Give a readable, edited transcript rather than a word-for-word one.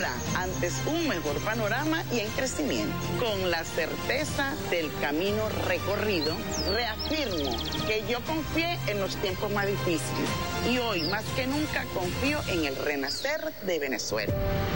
ahora, antes un mejor panorama y en crecimiento. Con la certeza del camino recorrido, reafirmo que yo confié en los tiempos más difíciles y hoy más que nunca confío en el renacer de Venezuela.